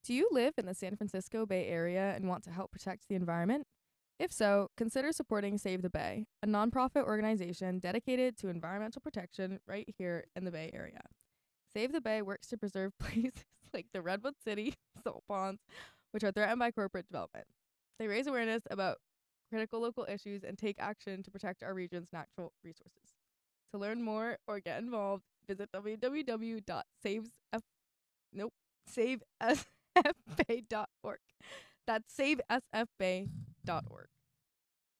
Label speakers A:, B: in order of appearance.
A: Do you live in the San Francisco Bay Area and want to help protect the environment? If so, consider supporting Save the Bay, a nonprofit organization dedicated to environmental protection right here in the Bay Area. Save the Bay works to preserve places like the Redwood City salt ponds, which are threatened by corporate development. They raise awareness about critical local issues and take action to protect our region's natural resources. To learn more or get involved, visit www.savesf nope, savesfbay.org. That's savesfbay.org.